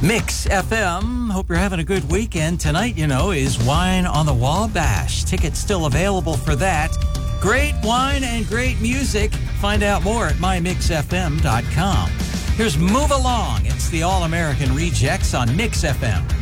Mix FM. Hope you're having a good weekend. Tonight, is Wine on the Wabash. Tickets still available for that. Great wine and great music. Find out more at mymixfm.com. Here's Move Along. It's the All-American Rejects on Mix FM.